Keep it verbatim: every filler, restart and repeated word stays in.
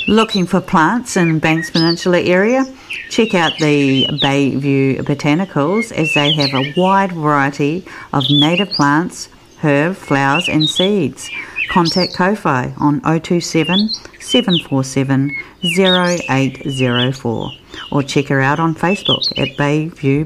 Looking for plants in Banks Peninsula area? Check out the Bayview Botanicals, as they have a wide variety of native plants, herbs, flowers and seeds. Contact Ko-Fi on oh two seven, seven four seven, oh eight oh four or check her out on Facebook at Bayview